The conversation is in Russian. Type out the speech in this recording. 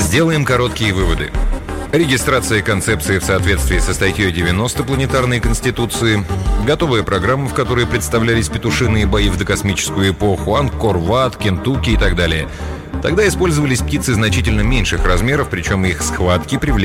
Сделаем короткие выводы. Регистрация концепции в соответствии со статьей 90 планетарной конституции, готовая программа, в которой представлялись петушиные бои в докосмическую эпоху, Ангкор-Ват, Кентукки и так далее. Тогда использовались птицы значительно меньших размеров, причем их схватки привлекали